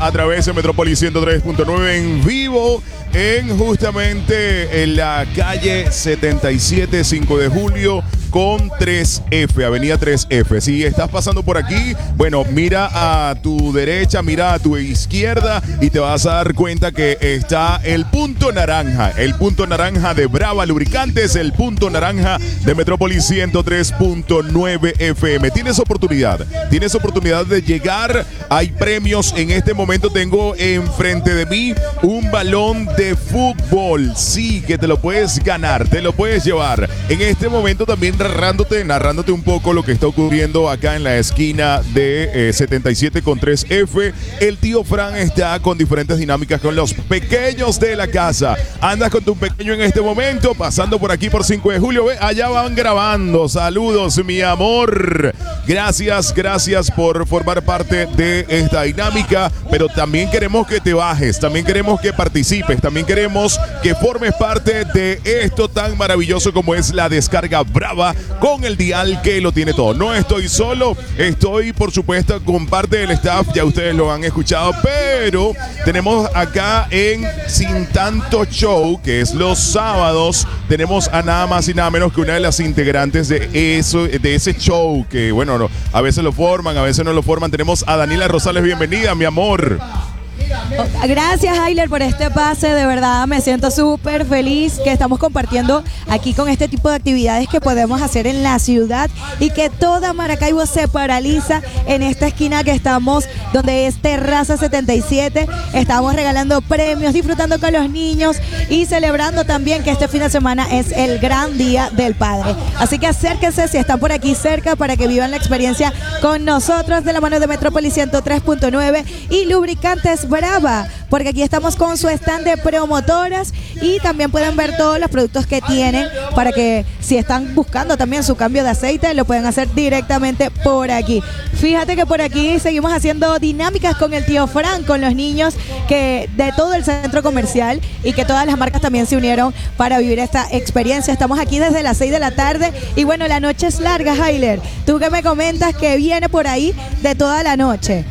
a través de Metrópolis 103.9 en vivo en justamente en la calle 77, 5 de julio con 3F, avenida 3F. Si estás pasando por aquí, bueno, mira a tu derecha, mira a tu izquierda y te vas a dar cuenta que está el punto naranja de Brava Lubricantes, el punto naranja de Metrópolis 103.9 FM. Tienes oportunidad de llegar. Hay premios en este momento. Tengo enfrente de mí un balón de fútbol. Sí, que te lo puedes ganar, te lo puedes llevar. En este momento también narrándote un poco lo que está ocurriendo acá en la esquina de 77 con 3F. El tío Fran está con diferentes dinámicas con los pequeños de la casa. Andas con tu pequeño en este momento, pasando por aquí por 5 de julio. Ve, allá van grabando. Saludos, mi amor. Gracias por formar parte de esta dinámica, pero también queremos que te bajes, también queremos que participes, también queremos que formes parte de esto tan maravilloso como es la descarga Brava con el dial que lo tiene todo. No estoy solo, estoy por supuesto con parte del staff, ya ustedes lo han escuchado, pero tenemos acá en Sin Tanto Show, que es los sábados, tenemos a nada más y nada menos que una de las integrantes de ese show, que bueno, no, a veces lo forman, a veces no lo forman. Tenemos a Daniela Rosales, bienvenida, mi amor. Gracias, Ayler, por este pase. De verdad me siento súper feliz que estamos compartiendo aquí con este tipo de actividades que podemos hacer en la ciudad y que toda Maracaibo se paraliza en esta esquina que estamos, donde es Terraza 77. Estamos regalando premios, disfrutando con los niños y celebrando también que este fin de semana es el gran día del padre. Así que acérquense si están por aquí cerca para que vivan la experiencia con nosotros de la mano de Metrópolis 103.9 y Lubricantes Brava, porque aquí estamos con su stand de promotoras y también pueden ver todos los productos que tienen para que si están buscando también su cambio de aceite lo pueden hacer directamente por aquí. Fíjate que por aquí seguimos haciendo dinámicas con el tío Fran, con los niños que de todo el centro comercial y que todas las marcas también se unieron para vivir esta experiencia. Estamos aquí desde las 6 de la tarde y bueno, la noche es larga, Jailer. Tú que me comentas que viene por ahí de toda la noche.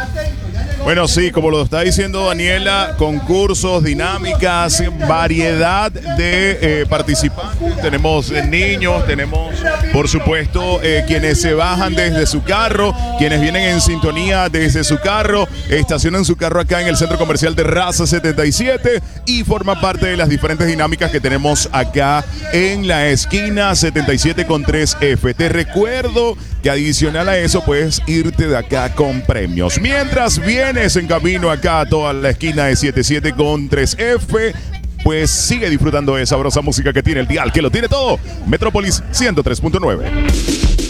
Bueno, sí, como lo está diciendo Daniela, concursos, dinámicas, variedad de participantes. Tenemos niños, tenemos, por supuesto, quienes se bajan desde su carro, quienes vienen en sintonía desde su carro, estacionan su carro acá en el centro comercial de Raza 77 y forman parte de las diferentes dinámicas que tenemos acá en la esquina 77 con 3F. Te recuerdo que adicional a eso puedes irte de acá con premios. Mientras vienes en camino acá a toda la esquina de 77 con 3F, pues sigue disfrutando de sabrosa música que tiene el dial, que lo tiene todo. Metrópolis 103.9.